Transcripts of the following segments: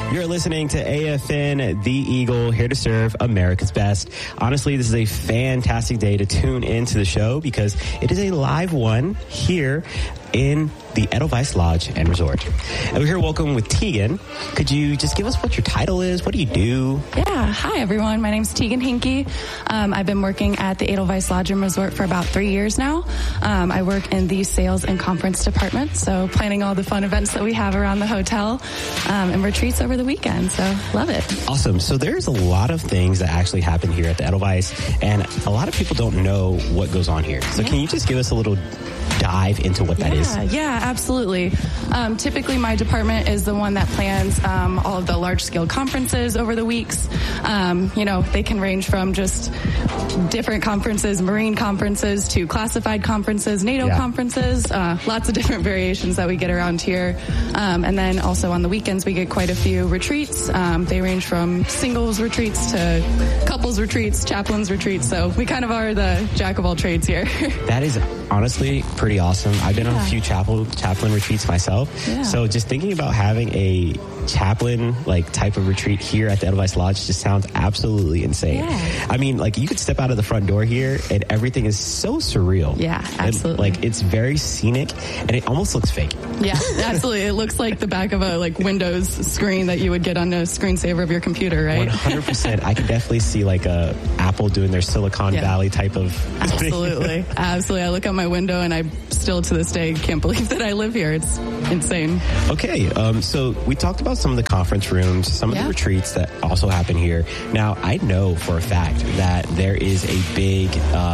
You're listening to AFN, The Eagle, here to serve America's best. Honestly, this is a fantastic day to tune into the show because it is a live one here in the Edelweiss Lodge and Resort. And we're here welcome with Tegan. Could you just give us what your title is? What do you do? Yeah. Hi, everyone. My name's Tegan Hinke. I've been working at the Edelweiss Lodge and Resort for about 3 years now. I work in the sales and conference department, so planning all the fun events that we have around the hotel and retreats over the weekend. So love it. Awesome. So there's a lot of things that actually happen here at the Edelweiss, and a lot of people don't know what goes on here. So can you just give us a little dive into what that is? Yeah, absolutely. Typically, my department is the one that plans all of the large-scale conferences over the weeks. They can range from just different conferences, marine conferences, to classified conferences, NATO conferences, lots of different variations that we get around here. And then also on the weekends, we get quite a few retreats. They range from singles retreats to couples retreats, chaplains retreats. So we kind of are the jack of all trades here. That is honestly pretty awesome. I've been on a few chaplain retreats myself. Yeah. So just thinking about having a chaplain type of retreat here at the Edelweiss Lodge just sounds absolutely insane. Yeah. I mean, you could step out of the front door here and everything is so surreal. Yeah, absolutely. It's very scenic and it almost looks fake. Yeah, absolutely. It looks like the back of a Windows screen that you would get on a screensaver of your computer, right? 100%. I can definitely see a Apple doing their Silicon Valley type of Absolutely. Absolutely. I look out my window and I still to this day can't believe that I live here. It's insane. Okay. So we talked about some of the conference rooms, some of the retreats that also happen here. Now, I know for a fact that there is a big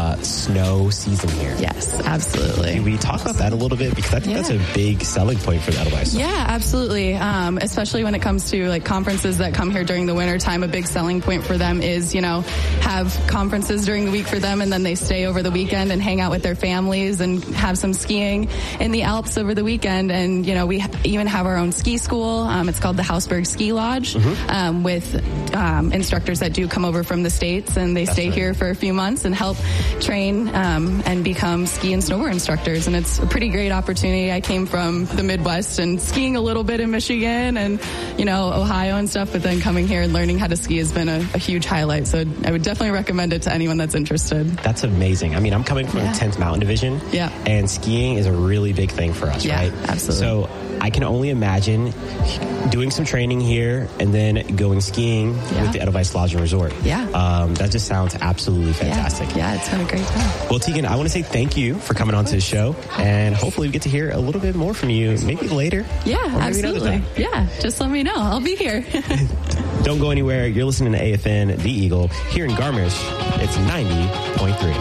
snow season here. Yes, absolutely. Can we talk about that a little bit? Because I think that's a big selling point for the Edelweiss. Yeah, absolutely. Especially when it comes to conferences that come here during the winter time, a big selling point for them is, have conferences during the week for them and then they stay over the weekend and hang out with their families and have some skiing in the Alps over the weekend. And, we even have our own ski school. It's called the Hausberg Ski Lodge with instructors that do come over from the States and they stay here for a few months and help train and become ski and snowboard instructors. And it's a pretty great opportunity. I came from the Midwest and skiing a little bit in Michigan and, Ohio and stuff, but then coming here and learning how to ski has been a huge highlight. So I would definitely recommend it to anyone that's interested. That's amazing. I mean, I'm coming from the 10th Mountain Division. Yeah. And skiing is a really big thing for us, right? Absolutely. So I can only imagine doing some training here and then going skiing with the Edelweiss Lodge and Resort. Yeah. That just sounds absolutely fantastic. Yeah, it's been a great time. Well, Tegan, I want to say thank you for coming on to the show, and hopefully we get to hear a little bit more from you maybe later. Yeah, absolutely. Yeah, just let me know. I'll be here. Don't go anywhere. You're listening to AFN, The Eagle, here in Garmisch. It's 90.3.